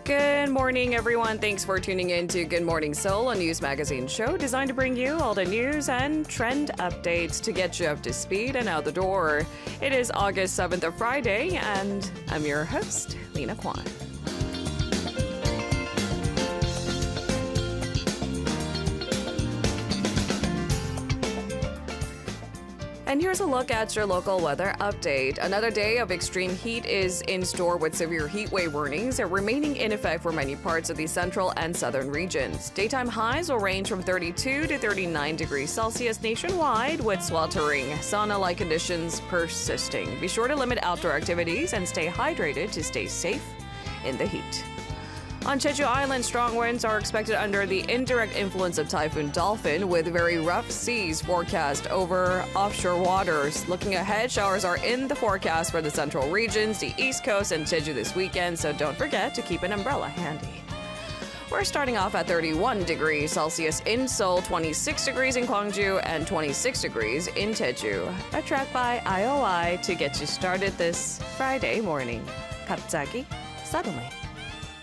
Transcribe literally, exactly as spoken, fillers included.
Good morning, everyone. Thanks for tuning in to Good Morning Seoul, a news magazine show designed to bring you all the news and trend updates to get you up to speed and out the door. It is August seventh, a Friday, and I'm your host, Lena Kwan. And here's a look at your local weather update. Another day of extreme heat is in store with severe heat wave warnings remaining in effect for many parts of the central and southern regions. Daytime highs will range from thirty-two to thirty-nine degrees Celsius nationwide, with sweltering sauna-like conditions persisting. Be sure to limit outdoor activities and stay hydrated to stay safe in the heat. On Jeju Island, strong winds are expected under the indirect influence of Typhoon Dolphin, with very rough seas forecast over offshore waters. Looking ahead, showers are in the forecast for the central regions, the East Coast, and Jeju this weekend, so don't forget to keep an umbrella handy. We're starting off at thirty-one degrees Celsius in Seoul, twenty-six degrees in Gwangju, and twenty-six degrees in Jeju. A track by I O I to get you started this Friday morning. 갑자기, suddenly.